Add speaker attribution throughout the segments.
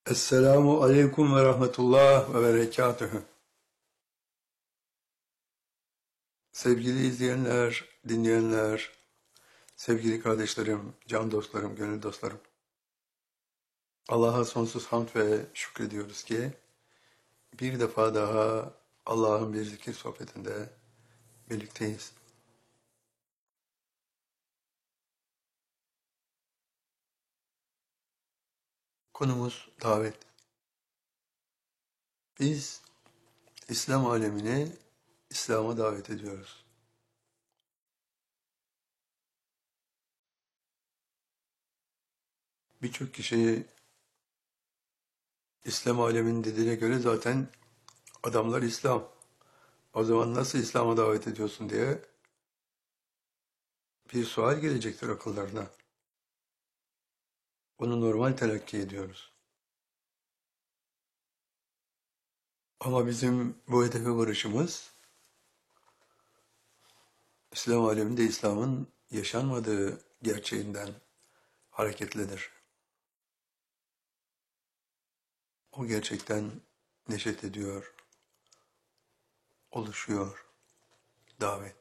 Speaker 1: Esselamu aleyküm ve rahmetullah ve berekatühü. Sevgili izleyenler, dinleyenler, sevgili kardeşlerim, can dostlarım, gönül dostlarım. Allah'a sonsuz hamd ve şükrediyoruz ki bir defa daha Allah'ın bir zikir sohbetinde birlikteyiz. Konumuz davet. Biz İslam alemini İslam'a davet ediyoruz. Birçok kişi İslam aleminin dediğine göre zaten adamlar İslam. O zaman nasıl İslam'a davet ediyorsun diye bir sual gelecektir akıllarına. Bunu normal telakki ediyoruz. Ama bizim bu hedefe varışımız İslam aleminde İslam'ın yaşanmadığı gerçeğinden hareketlidir. O gerçekten neşet ediyor, oluşuyor davet.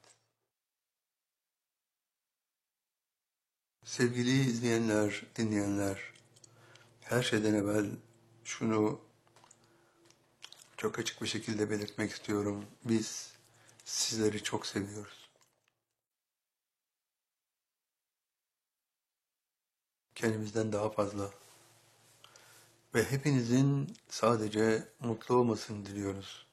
Speaker 1: Sevgili izleyenler, dinleyenler, her şeyden evvel şunu çok açık bir şekilde belirtmek istiyorum. Biz sizleri çok seviyoruz. Kendimizden daha fazla. Ve hepinizin sadece mutlu olmasını diliyoruz.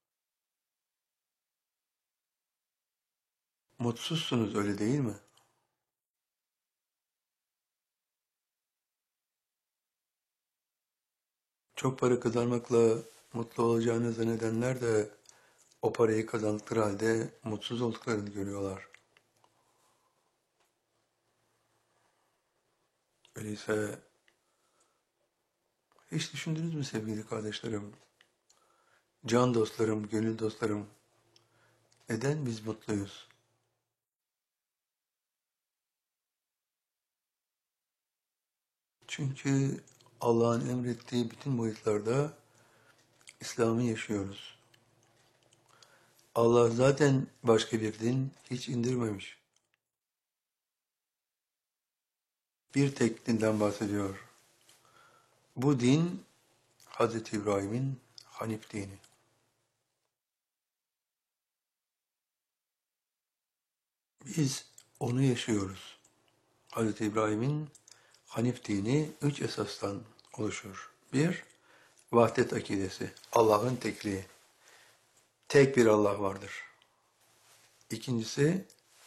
Speaker 1: Mutsuzsunuz öyle değil mi? Çok para kazanmakla mutlu olacağını zannedenler de o parayı kazandıkları halde mutsuz olduklarını görüyorlar. Öyleyse hiç düşündünüz mü sevgili kardeşlerim, can dostlarım, gönül dostlarım, neden biz mutluyuz? Çünkü Allah'ın emrettiği bütün boyutlarda İslam'ı yaşıyoruz. Allah zaten başka bir din hiç indirmemiş. Bir tek dinden bahsediyor. Bu din Hz. İbrahim'in Hanif dini. Biz onu yaşıyoruz. Hz. İbrahim'in Hanif dini üç esastan oluşur. Bir, vahdet akidesi, Allah'ın tekliği. Tek bir Allah vardır. İkincisi,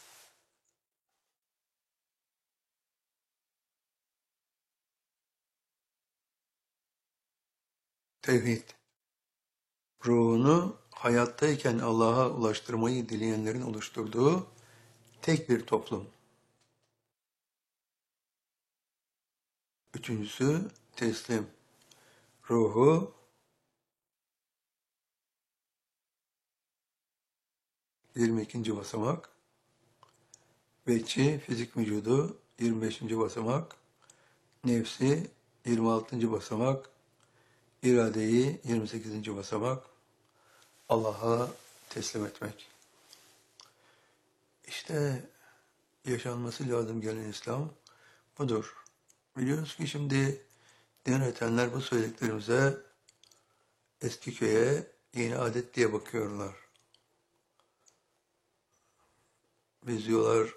Speaker 1: tevhid. Ruhunu hayattayken Allah'a ulaştırmayı dileyenlerin oluşturduğu tek bir toplum. Üçüncüsü, teslim. Ruhu 22. basamak, bekçi fizik vücudu 25. basamak, nefsi 26. basamak, iradeyi 28. basamak, Allah'a teslim etmek. İşte yaşanması lazım gelen İslam budur. Biliyoruz ki şimdi din yönetenler bu söylediklerimize eski köye yeni adet diye bakıyorlar. Biz diyorlar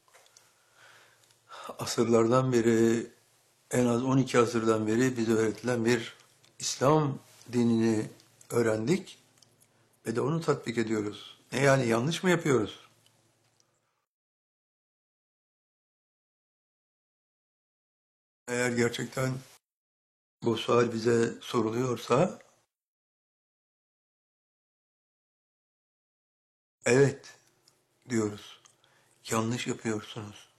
Speaker 1: asırlardan beri, en az 12 asırdan beri bize öğretilen bir İslam dinini öğrendik ve de onu tatbik ediyoruz. Ne yani yanlış mı yapıyoruz? Eğer gerçekten bu sual bize soruluyorsa, evet diyoruz. Yanlış yapıyorsunuz.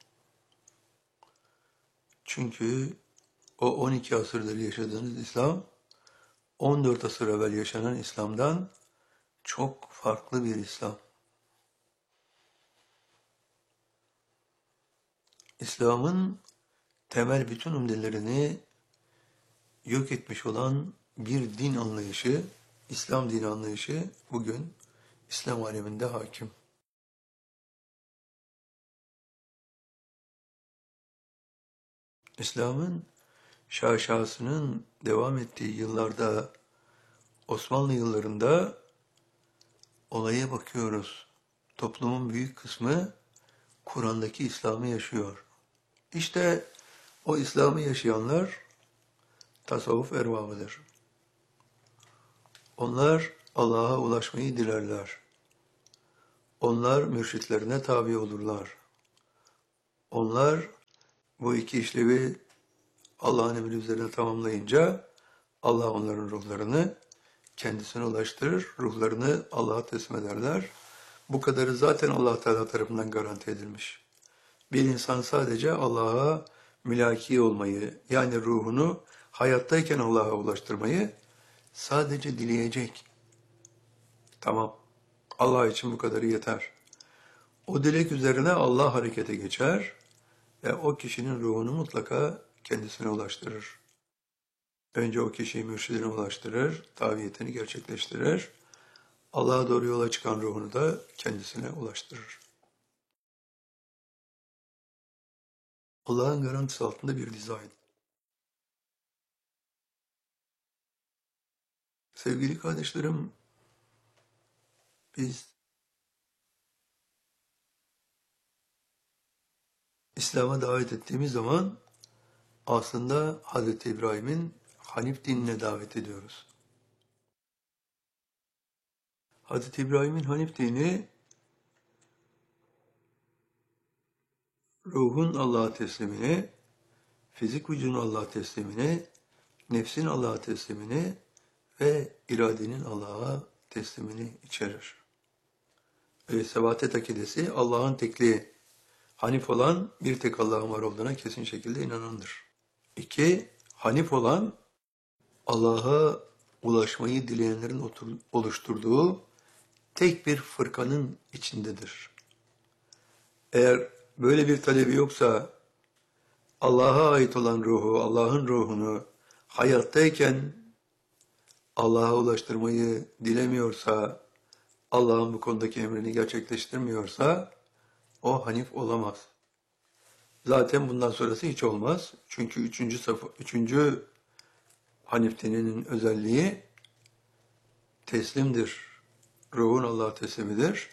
Speaker 1: Çünkü o 12 asırdır yaşadığınız İslam, 14 asır evvel yaşanan İslam'dan çok farklı bir İslam. İslam'ın temel bütün umdelerini yok etmiş olan bir din anlayışı, İslam dini anlayışı bugün İslam aleminde hakim. İslam'ın şaşasının devam ettiği yıllarda, Osmanlı yıllarında olaya bakıyoruz. Toplumun büyük kısmı Kur'an'daki İslam'ı yaşıyor. İşte o İslam'ı yaşayanlar tasavvuf erbabıdır. Onlar Allah'a ulaşmayı dilerler. Onlar mürşitlerine tabi olurlar. Onlar bu iki işlevi Allah'ın emri üzerine tamamlayınca Allah onların ruhlarını kendisine ulaştırır, ruhlarını Allah'a teslim ederler. Bu kadarı zaten Allah Teala tarafından garanti edilmiş. Bir insan sadece Allah'a mülaki olmayı, yani ruhunu hayattayken Allah'a ulaştırmayı sadece dileyecek. Tamam, Allah için bu kadarı yeter. O dilek üzerine Allah harekete geçer ve o kişinin ruhunu mutlaka kendisine ulaştırır. Önce o kişiyi mürşidine ulaştırır, taviyetini gerçekleştirir. Allah'a doğru yola çıkan ruhunu da kendisine ulaştırır. Allah'ın garantisi altında bir dizayn. Sevgili kardeşlerim, biz İslam'a davet ettiğimiz zaman aslında Hz. İbrahim'in Hanif dinine davet ediyoruz. Hz. İbrahim'in Hanif dini, ruhun Allah'a teslimini, fizik vücudun Allah'a teslimini, nefsin Allah'a teslimini ve iradenin Allah'a teslimini içerir. Sebatet akidesi Allah'ın tekliği, Hanif olan bir tek Allah'ın var olduğuna kesin şekilde inanandır. İki, Hanif olan Allah'a ulaşmayı dileyenlerin oluşturduğu tek bir fırkanın içindedir. Eğer böyle bir talebi yoksa, Allah'a ait olan ruhu, Allah'ın ruhunu hayattayken Allah'a ulaştırmayı dilemiyorsa, Allah'ın bu konudaki emrini gerçekleştirmiyorsa, o Hanif olamaz. Zaten bundan sonrası hiç olmaz. Çünkü üçüncü Hanif dininin özelliği teslimdir. Ruhun Allah'a teslimidir.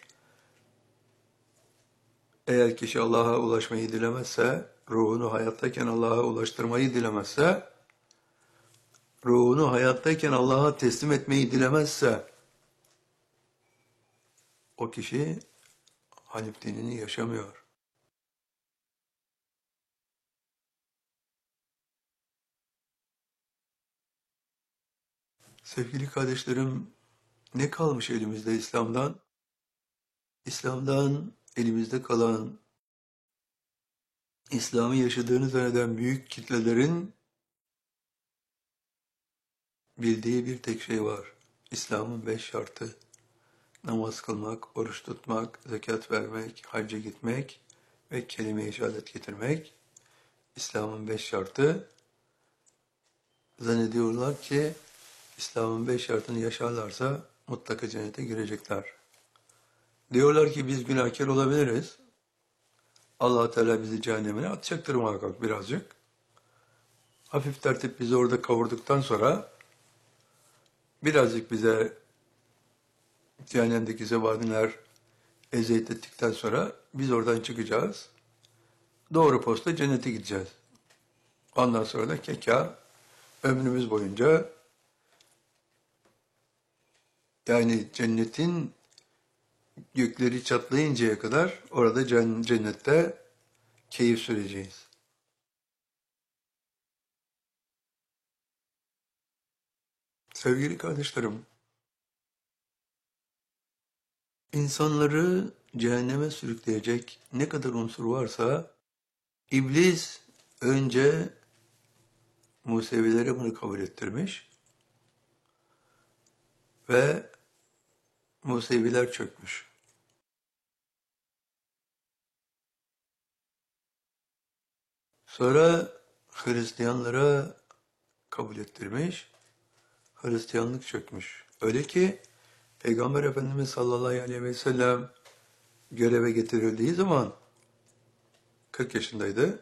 Speaker 1: Eğer kişi Allah'a ulaşmayı dilemezse, ruhunu hayattayken Allah'a ulaştırmayı dilemezse, ruhunu hayattayken Allah'a teslim etmeyi dilemezse, o kişi Hanif dinini yaşamıyor. Sevgili kardeşlerim, ne kalmış elimizde İslam'dan? İslam'dan elimizde kalan, İslam'ı yaşadığını zanneden büyük kitlelerin bildiği bir tek şey var. İslam'ın 5 şartı. Namaz kılmak, oruç tutmak, zekat vermek, hacca gitmek ve kelime-i şehadet getirmek. İslam'ın 5 şartı. Zannediyorlar ki İslam'ın 5 şartını yaşarlarsa mutlaka cennete girecekler. Diyorlar ki biz günahkar olabiliriz. Allah Teala bizi cehennemine atacaktır muhakkak birazcık. Hafif tertip bizi orada kavurduktan sonra birazcık bize cehennemdeki zebaniler eziyet ettikten sonra biz oradan çıkacağız. Doğru posta cennete gideceğiz. Ondan sonra da keka ömrümüz boyunca, yani cennetin gökleri çatlayıncaya kadar orada cennette keyif süreceğiz. Sevgili kardeşlerim, insanları cehenneme sürükleyecek ne kadar unsur varsa, İblis önce Musevilere bunu kabul ettirmiş ve Museviler çökmüş. Sonra Hristiyanlara kabul ettirmiş, Hristiyanlık çökmüş. Öyle ki Peygamber Efendimiz sallallahu aleyhi ve sellem göreve getirildiği zaman 40 yaşındaydı.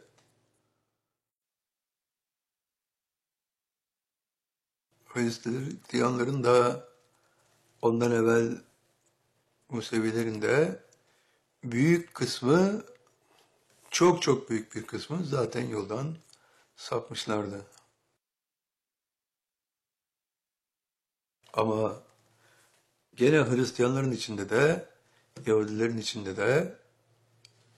Speaker 1: Hristiyanların da ondan evvel Musevilerin de büyük kısmı, çok çok büyük bir kısmı zaten yoldan sapmışlardı. Ama gene Hristiyanların içinde de, Yahudilerin içinde de